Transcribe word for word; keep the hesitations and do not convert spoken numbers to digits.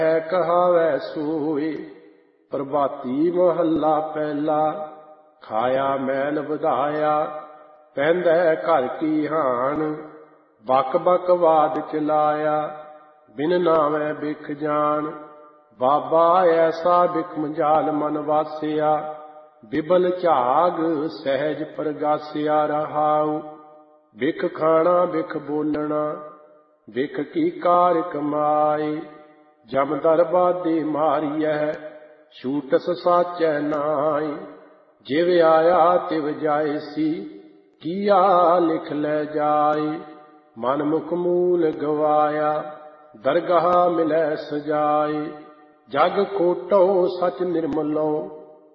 ਹੈ ਕਹਾਵੈ ਸੋਏ। ਪ੍ਰਭਾਤੀ ਮਹੱਲਾ ਪਹਿਲਾ। ਖਾਇਆ ਮੈਲ ਵਧਾਇਆ, ਪੈਂਦਾ ਘਰ ਕੀ ਹਾਣ। ਬਕ ਬਕ ਵਾਦ ਚਲਾਇਆ, ਬਿਨ ਨਾਵੇਂ ਬਿਖ ਜਾਣ। ਬਾਬਾ ਐਸਾ ਬਿਖਮ ਜਾਲ ਮਨ ਵਾਸਿਆ, ਬਿਬਲ ਝਾਗ ਸਹਿਜ ਪ੍ਰਗਾਸਿਆ ਰਹਾਉ। ਬਿਖ ਖਾਣਾ ਬਿਖ ਬੋਲਣਾ, ਬਿਖ ਕੀ ਕਾਰ ਕਮਾਏ। ਜਮ ਦਰਬਾਦੇ ਮਾਰੀਐ, ਛੂਟਸ ਸਾਚੈ ਨਾਇ। ਜਿਵ ਆਇਆ ਤਿਵ ਜਾਇਸੀ, ਕੀਆ ਲਿਖ ਲੈ ਜਾਇ। ਮਨ ਮੁਖ ਮੂਲ ਗਵਾਇਆ, ਦਰਗਾਹ ਮਿਲੈ ਸਜਾਏ। ਜਗ ਖੋਟੋ ਸਚ ਨਿਰਮਲੋ,